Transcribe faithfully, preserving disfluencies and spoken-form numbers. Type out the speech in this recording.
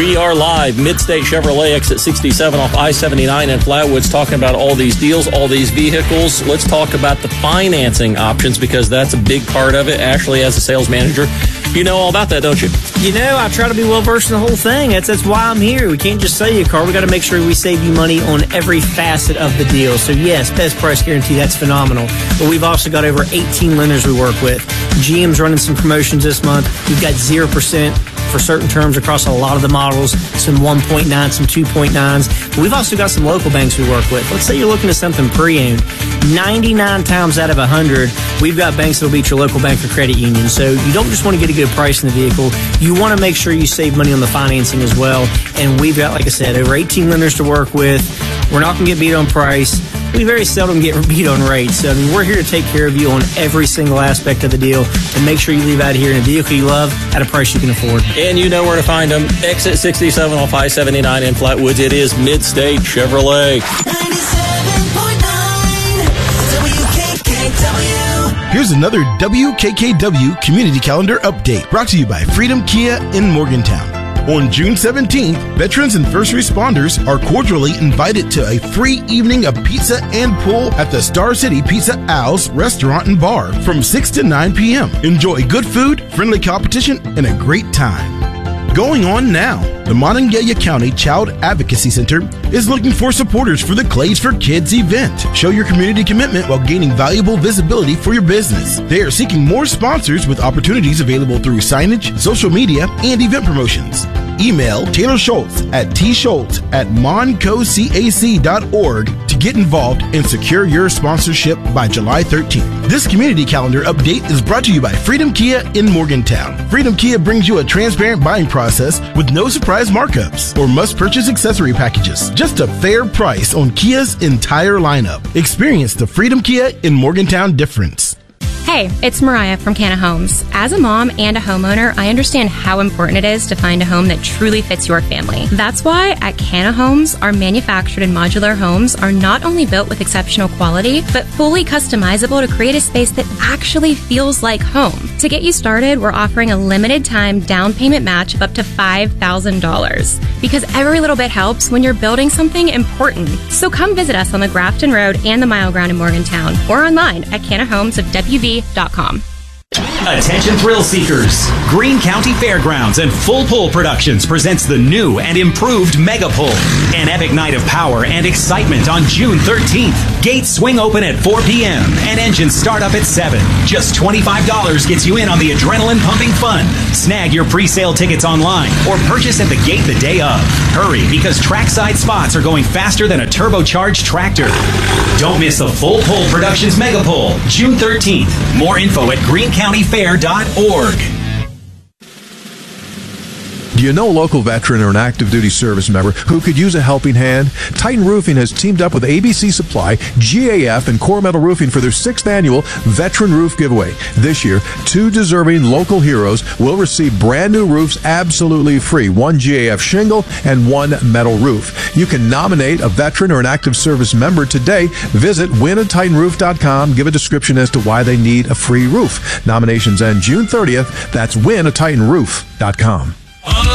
We are live, Midstate Chevrolet, exit sixty-seven off I seventy-nine in Flatwoods, talking about all these deals, all these vehicles. Let's talk about the financing options because that's a big part of it. Ashley, as a sales manager, you know all about that, don't you? You know, I try to be well-versed in the whole thing. That's, that's why I'm here. We can't just sell you a car. We got to make sure we save you money on every facet of the deal. So, yes, best price guarantee, that's phenomenal. But we've also got over eighteen lenders we work with. G M's running some promotions this month. We've got zero percent for certain terms across a lot of the models, some one point nine, some two point nines. But we've also got some local banks we work with. Let's say you're looking at something pre-owned. ninety-nine times out of one hundred, we've got banks that will beat your local bank or credit union. So you don't just want to get a good price in the vehicle. You want to make sure you save money on the financing as well. And we've got, like I said, over eighteen lenders to work with. We're not going to get beat on price. We very seldom get beat on rates. So, I mean, we're here to take care of you on every single aspect of the deal and make sure you leave out of here in a vehicle you love at a price you can afford. And you know where to find them. Exit sixty-seven off I seventy-nine in Flatwoods. It is Midstate Chevrolet. ninety-seven point nine W K K W. Here's another W K K W Community Calendar update brought to you by Freedom Kia in Morgantown. On June seventeenth, veterans and first responders are cordially invited to a free evening of pizza and pool at the Star City Pizza Owl's restaurant and bar from six to nine p.m. Enjoy good food, friendly competition, and a great time. Going on now, the Monongalia County Child Advocacy Center is looking for supporters for the Clays for Kids event. Show your community commitment while gaining valuable visibility for your business. They are seeking more sponsors with opportunities available through signage, social media, and event promotions. Email Taylor Schultz at tschultz at moncocac dot org to get involved and secure your sponsorship by July thirteenth. This community calendar update is brought to you by Freedom Kia in Morgantown. Freedom Kia brings you a transparent buying process with no surprise markups or must-purchase accessory packages. Just a fair price on Kia's entire lineup. Experience the Freedom Kia in Morgantown difference. Hey, it's Mariah from Canna Homes. As a mom and a homeowner, I understand how important it is to find a home that truly fits your family. That's why at Canna Homes, our manufactured and modular homes are not only built with exceptional quality, but fully customizable to create a space that actually feels like home. To get you started, we're offering a limited time down payment match of up to five thousand dollars. Because every little bit helps when you're building something important. So come visit us on the Grafton Road and the Mile Ground in Morgantown, or online at canna homes of W V dot com. Attention thrill seekers! Greene County Fairgrounds and Full Pull Productions presents the new and improved Mega Pull, an epic night of power and excitement on June thirteenth. Gates swing open at four p.m. and engines start up at seven. Just twenty-five dollars gets you in on the adrenaline-pumping fun. Snag your pre-sale tickets online or purchase at the gate the day of. Hurry, because trackside spots are going faster than a turbocharged tractor. Don't miss the Full Pull Productions Mega Pull, June thirteenth. More info at greene county fair dot org. Do you know a local veteran or an active duty service member who could use a helping hand? Titan Roofing has teamed up with A B C Supply, G A F, and Core Metal Roofing for their sixth annual Veteran Roof Giveaway. This year, two deserving local heroes will receive brand new roofs absolutely free, one G A F shingle and one metal roof. You can nominate a veteran or an active service member today. Visit win a titan roof dot com. Give a description as to why they need a free roof. Nominations end June thirtieth. That's win a titan roof dot com.